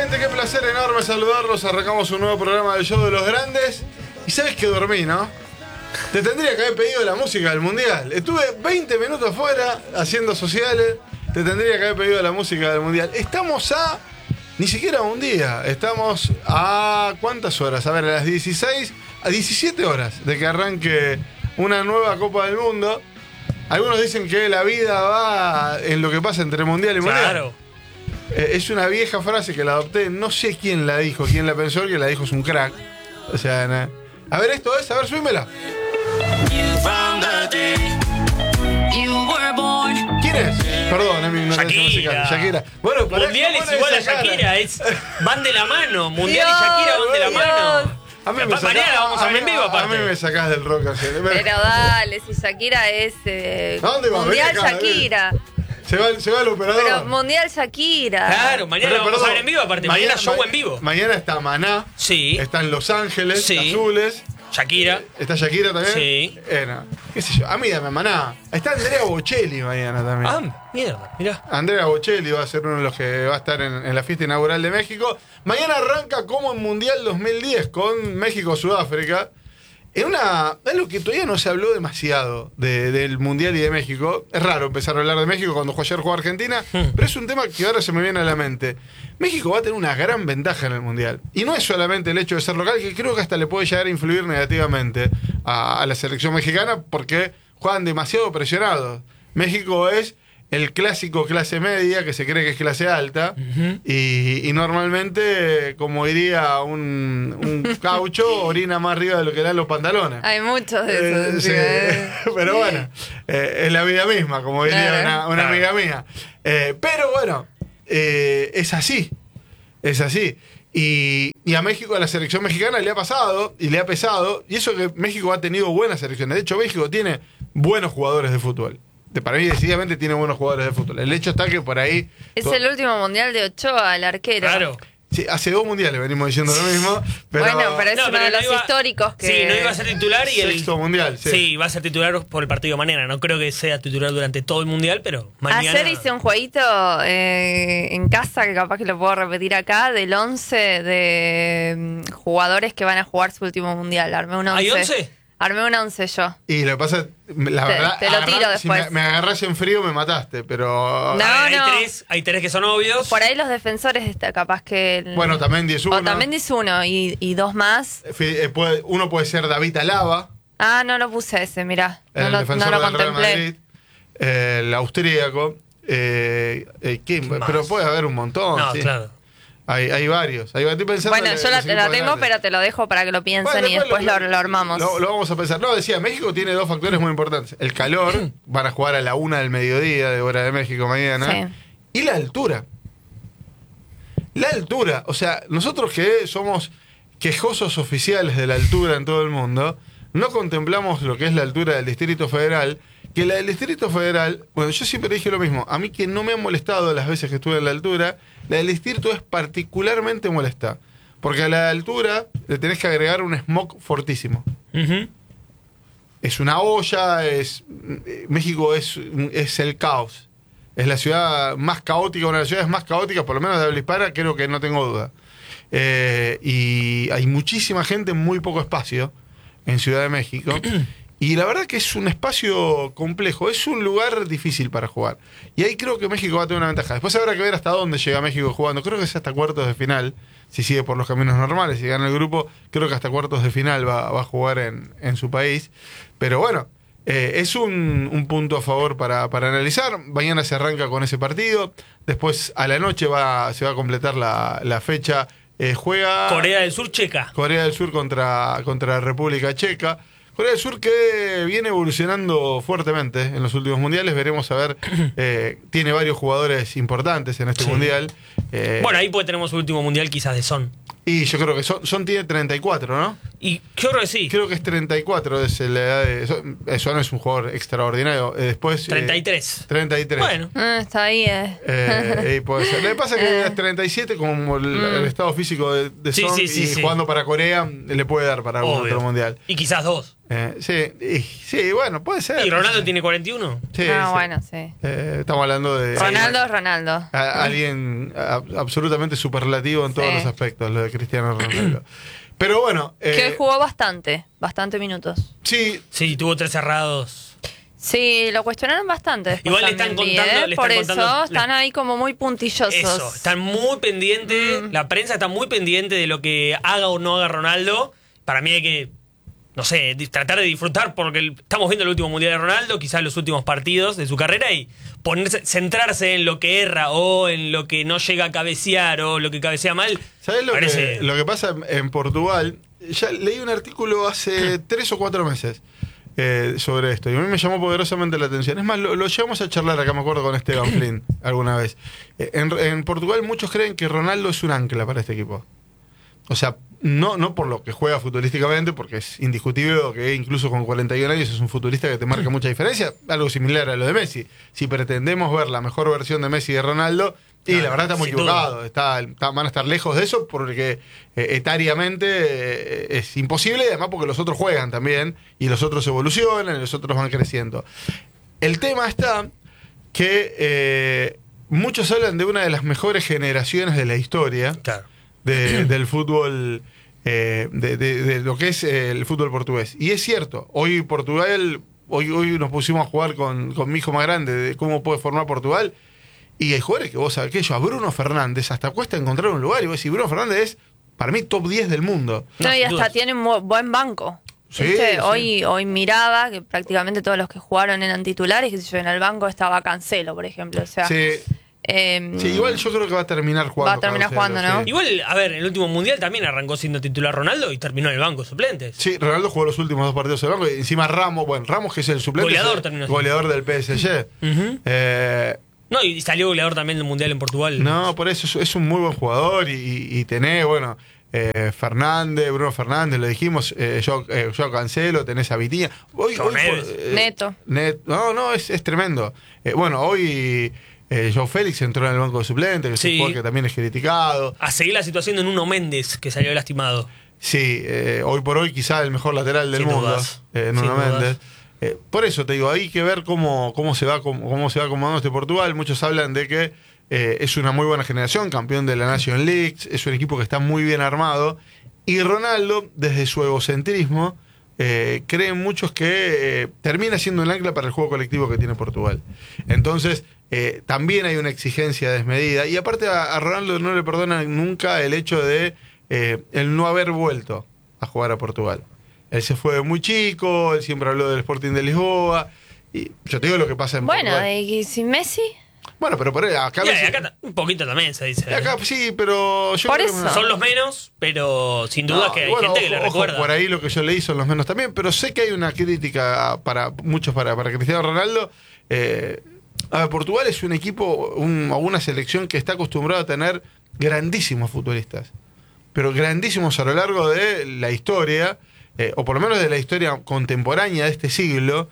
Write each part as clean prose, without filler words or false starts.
gente? Qué placer enorme saludarlos. Arrancamos un nuevo programa del Show de los Grandes. Y sabes que dormí, ¿no? Te tendría que haber pedido la música del Mundial. Estuve 20 minutos afuera haciendo sociales. Te tendría que haber pedido la música del Mundial. Estamos a... ni siquiera un día. Estamos a... ¿cuántas horas? A ver, a las 16... a 17 horas de que arranque una nueva Copa del Mundo. Algunos dicen que la vida va en lo que pasa entre Mundial y Mundial. Claro. Es una vieja frase que la adopté. No sé quién la dijo, quién la pensó, que la dijo es un crack. O sea, a ver, esto es, a ver, subímela. ¿Quién es? Perdón, mi ignorancia musical. Shakira. Bueno, Mundial es igual a Shakira, van de la mano. Mundial y Shakira van de la mano. A mí me mañana vamos a ver en vivo, aparte. A mí me sacás del rock así. Pero dale, si Shakira es ¿dónde va? Mundial Shakira. Se va el operador. Pero Mundial Shakira. Claro, mañana Pero, vamos a ver en vivo, aparte. Mañana show en vivo. Mañana está Maná. Sí. Está en Los Ángeles, Sí. Azules. Shakira. ¿Está Shakira también? Sí. No. ¿Qué sé yo? A mí dame Maná. Está Andrea Bocelli mañana también. Ah, mierda, mirá. Andrea Bocelli va a ser uno de los que va a estar en la fiesta inaugural de México. Mañana arranca como en Mundial 2010 con México-Sudáfrica. Algo que todavía no se habló demasiado del Mundial y de México. Es raro empezar a hablar de México cuando ayer jugó Argentina, pero es un tema que ahora se me viene a la mente. México va a tener una gran ventaja en el Mundial. Y no es solamente el hecho de ser local, que creo que hasta le puede llegar a influir negativamente a la selección mexicana, porque juegan demasiado presionados. México es el clásico clase media, que se cree que es clase alta, y normalmente, como diría un caucho, orina más arriba de lo que dan los pantalones. Hay muchos de esos. Sí. Pero bueno, es la vida misma, como diría una amiga mía. Pero bueno, es así. Es así. Y a México, a la selección mexicana le ha pasado y le ha pesado, y eso que México ha tenido buenas selecciones. De hecho, México tiene buenos jugadores de fútbol. Para mí, decididamente, tiene buenos jugadores de fútbol. El hecho está que por ahí... Es el último Mundial de Ochoa, el arquero. Claro. Sí, hace 2 mundiales venimos diciendo lo mismo. Pero Bueno, pero es No, uno pero de los no iba- históricos que... Sí, no iba a ser titular y el... sexto mundial, sí. Sí, va a ser titular por el partido de mañana. No creo que sea titular durante todo el mundial, pero mañana... Ayer hice un jueguito en casa, que capaz que lo puedo repetir acá, del 11 de jugadores que van a jugar su último mundial. Armé un 11. ¿Hay 11? Armé un 11 yo. Y lo que pasa, la verdad, te lo tiro si después. me agarras en frío me mataste, pero... No, A ver, no. Hay tres que son obvios. Por ahí los defensores, capaz que... Bueno, también 10-1. O también dice uno y dos más. Uno puede ser David Alaba, Ah, no lo puse ese, mirá. No el lo defensor del Real contemplé. Madrid, el austríaco. ¿Quién? más? Pero puede haber un montón. No, sí. claro. Hay varios. Estoy pensando Bueno, en yo los la equipos tengo, grandes. pero te lo dejo para que lo piensen Bueno, y después lo armamos. Lo vamos a pensar. No, decía, México tiene 2 factores muy importantes. El calor, van a jugar a la 1 del mediodía de hora de México mañana. Sí. Y la altura. La altura. O sea, nosotros que somos quejosos oficiales de la altura en todo el mundo, no contemplamos lo que es la altura del Distrito Federal, que la del Distrito Federal, bueno, yo siempre dije lo mismo, a mí que no me ha molestado las veces que estuve en la altura, la del distrito es particularmente molesta, porque a la altura le tenés que agregar un smog fortísimo. Ujú. Es una olla, México es el caos. Es la ciudad más caótica, una de las ciudades más caóticas, por lo menos de habla hispana, creo que no tengo duda. Y hay muchísima gente en muy poco espacio en Ciudad de México. Y la verdad que es un espacio complejo, es un lugar difícil para jugar. Y ahí creo que México va a tener una ventaja. Después habrá que ver hasta dónde llega México jugando. Creo que es hasta cuartos de final, si sigue por los caminos normales, si gana el grupo, creo que hasta cuartos de final va a jugar en su país. Pero bueno, es un punto a favor para analizar. Mañana se arranca con ese partido. Después a la noche se va a completar la fecha. Juega Corea del Sur, Checa. Corea del Sur contra República Checa. Corea del Sur que viene evolucionando fuertemente en los últimos mundiales. Veremos a ver. Tiene varios jugadores importantes en este mundial. Bueno, ahí pues tenemos el último mundial quizás de Son. Y yo creo que Son tiene 34, ¿no? Y yo creo que sí. Creo que es 34, es la edad de... Eso no es un jugador extraordinario. Después... 33. 33. Bueno. Está ahí. Puede ser. Le pasa que es 37, como el estado físico de Son, y jugando para Corea, le puede dar para algún otro mundial. Y quizás 2. Sí, bueno, puede ser. ¿Y Ronaldo tiene 41? Sí, bueno, sí. Estamos hablando de... Ronaldo. Alguien absolutamente superlativo en todos los aspectos, lo de Cristiano Ronaldo. Pero bueno... que jugó bastante minutos. Sí, tuvo 3 cerrados. Sí, lo cuestionaron bastante. Igual le están contando... Por eso están ahí como muy puntillosos. Eso, están muy pendientes, la prensa está muy pendiente de lo que haga o no haga Ronaldo. Para mí hay que, no sé, tratar de disfrutar porque estamos viendo el último Mundial de Ronaldo, quizás los últimos partidos de su carrera y centrarse en lo que erra o en lo que no llega a cabecear o lo que cabecea mal. ¿Sabés lo que pasa en Portugal? Ya leí un artículo hace 3 o 4 meses sobre esto y a mí me llamó poderosamente la atención. Es más, lo llevamos a charlar acá, me acuerdo, con Esteban Flynn alguna vez. En Portugal muchos creen que Ronaldo es un ancla para este equipo. O sea, no por lo que juega futbolísticamente, porque es indiscutible que incluso con 41 años es un futbolista que te marca mucha diferencia, algo similar a lo de Messi. Si pretendemos ver la mejor versión de Messi y de Ronaldo, y la verdad estamos equivocados, van a estar lejos de eso porque etariamente es imposible, y además porque los otros juegan también, y los otros evolucionan, y los otros van creciendo. El tema está que muchos hablan de una de las mejores generaciones de la historia. Claro. Del fútbol, de lo que es el fútbol portugués. Y es cierto, hoy Portugal, hoy nos pusimos a jugar con mi hijo más grande de cómo puede formar Portugal, y hay jugadores que vos sabés que a Bruno Fernández hasta cuesta encontrar un lugar, y vos decís, Bruno Fernández es, para mí, top 10 del mundo. No, y hasta tiene un buen banco. Sí, Hoy miraba que prácticamente todos los que jugaron eran titulares, que si yo en el banco estaba Cancelo, por ejemplo. O sea, igual yo creo que va a terminar jugando. Va a terminar jugando, ¿no? Igual, a ver, en el último Mundial también arrancó siendo titular Ronaldo y terminó en el banco de suplentes. Sí, Ronaldo jugó los últimos 2 partidos del banco, y encima Ramos que es el suplente, goleador del PSG. No, y salió goleador también del Mundial en Portugal. No, por eso es un muy buen jugador, y tenés, bueno... Bruno Fernández, lo dijimos, yo Cancelo, tenés a Vitinha. Neto. No, es tremendo. Hoy João Félix entró en el banco de suplentes, que es un jugador que también es criticado. A seguir la situación de Nuno Méndez, que salió lastimado. Sí, hoy por hoy quizá el mejor lateral del mundo, Nuno Méndez. Por eso te digo, hay que ver cómo se va acomodando este Portugal. Muchos hablan de que es una muy buena generación, campeón de la National League, es un equipo que está muy bien armado, y Ronaldo, desde su egocentrismo, creen muchos que termina siendo un ancla para el juego colectivo que tiene Portugal. Entonces, también hay una exigencia desmedida, y aparte a Ronaldo no le perdonan nunca el hecho de el no haber vuelto a jugar a Portugal. Él se fue muy chico, él siempre habló del Sporting de Lisboa, y yo te digo lo que pasa en Portugal. Bueno, ¿y sin Messi? Bueno, pero por ahí, acá un poquito también se dice. Acá sí, pero yo por creo eso. que son los menos, pero sin duda que hay gente que le recuerda. Por ahí lo que yo leí son los menos también, pero sé que hay una crítica para muchos para Cristiano Ronaldo. A ver, Portugal es un equipo, una selección que está acostumbrado a tener grandísimos futbolistas, pero grandísimos a lo largo de la historia, o por lo menos de la historia contemporánea de este siglo.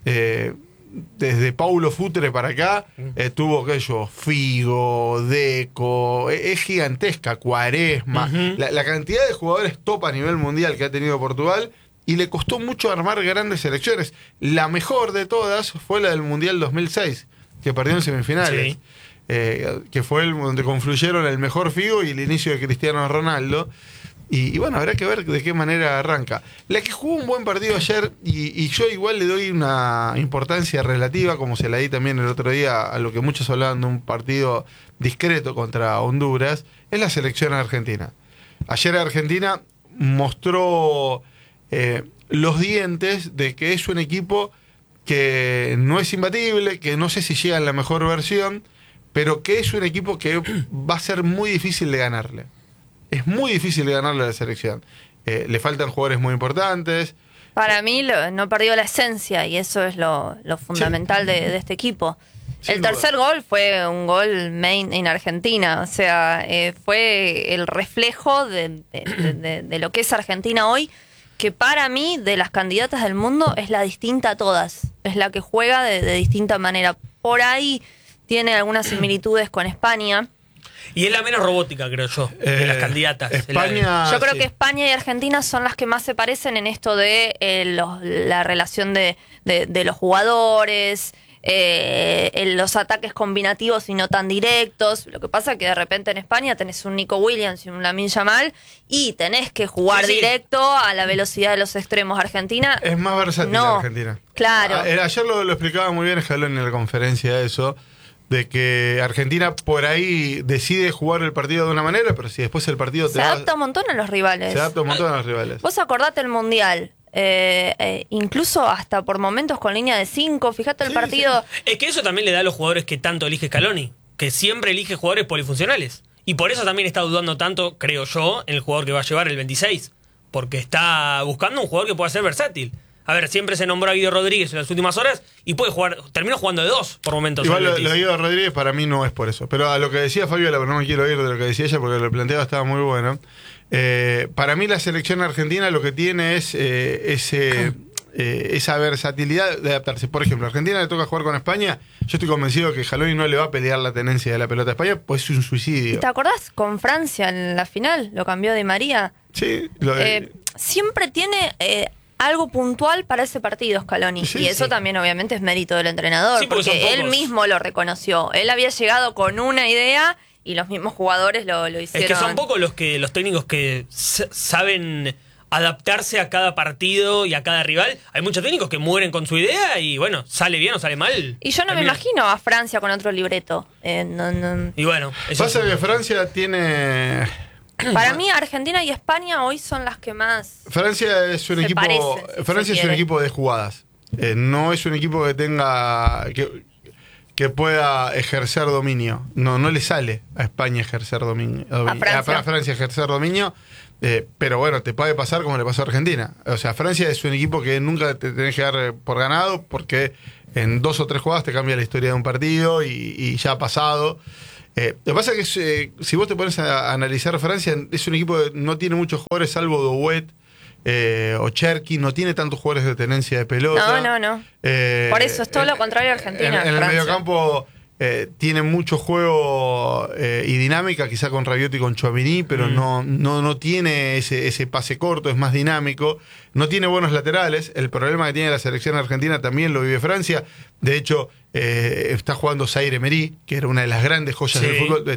Desde Paulo Futre para acá, tuvo Figo, Deco, es gigantesca, Quaresma, la cantidad de jugadores top a nivel mundial que ha tenido Portugal, y le costó mucho armar grandes selecciones. La mejor de todas fue la del Mundial 2006, que perdió en semifinales, que fue donde confluyeron el mejor Figo y el inicio de Cristiano Ronaldo. Y bueno, habrá que ver de qué manera arranca. La que jugó un buen partido ayer, y yo igual le doy una importancia relativa, como se la di también el otro día, a lo que muchos hablaban de un partido discreto contra Honduras, es la selección argentina. Ayer Argentina mostró los dientes de que es un equipo que no es imbatible, que no sé si llega en la mejor versión, pero que es un equipo que va a ser muy difícil de ganarle. Es muy difícil de ganarle a la selección. Le faltan jugadores muy importantes. Para mí no perdió la esencia, y eso es lo fundamental de este equipo. El tercer gol fue un gol made in Argentina, o sea, fue el reflejo de lo que es Argentina hoy, que para mí, de las candidatas del mundo, es la distinta a todas. Es la que juega de distinta manera. Por ahí tiene algunas similitudes con España. Y es la menos robótica, creo yo, de las candidatas. España. Yo creo sí. que España y Argentina son las que más se parecen en esto de la relación de los jugadores, los ataques combinativos y no tan directos. Lo que pasa es que de repente en España tenés un Nico Williams y un Lamine Yamal y tenés que jugar Sí, sí. directo a la velocidad de los extremos. Argentina Es más versátil no. Argentina. Claro. Ayer lo explicaba muy bien Scaloni en la conferencia eso, de que Argentina por ahí decide jugar el partido de una manera, pero si después el partido Se adapta un montón a los rivales. se adapta un montón a los rivales. Vos acordate el Mundial. Incluso hasta por momentos con línea de 5. Fíjate el Sí, partido. Es que eso también le da a los jugadores que tanto elige Scaloni, que siempre elige jugadores polifuncionales. Y por eso también está dudando tanto, creo yo, en el jugador que va a llevar el 26. Porque está buscando un jugador que pueda ser versátil. A ver, siempre se nombró a Guido Rodríguez en las últimas horas y puede jugar, terminó jugando de 2 por momentos. Igual en el lo Betis. de Guido Rodríguez para mí no es por eso. Pero a lo que decía Fabiola, pero no me quiero ir de lo que decía ella porque lo planteado estaba muy bueno. Para mí la selección argentina lo que tiene es esa versatilidad de adaptarse. Por ejemplo, a Argentina le toca jugar con España. Yo estoy convencido que Scaloni no le va a pelear la tenencia de la pelota a España, pues es un suicidio. ¿Te acordás con Francia en la final? Lo cambió Di María. Sí, Siempre tiene algo puntual para ese partido Scaloni. Sí, y eso sí. también obviamente es mérito del entrenador. Sí, porque porque son él pocos. mismo lo reconoció. Él había llegado con una idea y los mismos jugadores lo hicieron. Es que son pocos los técnicos que saben adaptarse a cada partido y a cada rival. Hay muchos técnicos que mueren con su idea y bueno, sale bien o sale mal. Y yo no me termina. imagino a Francia con otro libreto. No. Y bueno, eso pasa sí. que Francia tiene... Para mí, Argentina y España hoy son las que más. Francia es un Se equipo. parecen, si Francia se es un quiere. equipo de jugadas. No es un equipo que tenga. Que pueda ejercer dominio. No le sale a España ejercer dominio. Francia. A Francia ejercer dominio. Pero bueno, te puede pasar como le pasó a Argentina. O sea, Francia es un equipo que nunca te tenés que dar por ganado porque en 2 o 3 jugadas te cambia la historia de un partido y ya ha pasado. Lo que pasa es que si vos te pones a analizar Francia, es un equipo que no tiene muchos jugadores salvo Douet o Cherki, no tiene tantos jugadores de tenencia de pelota. No. Por eso, es todo lo contrario a Argentina, En el Francia. mediocampo tiene mucho juego y dinámica, quizá con Rabiot y con Tchouaméni, pero no tiene ese pase corto, es más dinámico. No tiene buenos laterales. El problema que tiene la selección argentina también lo vive Francia. De hecho, está jugando Zaire Emery, que era una de las grandes joyas Sí. del fútbol.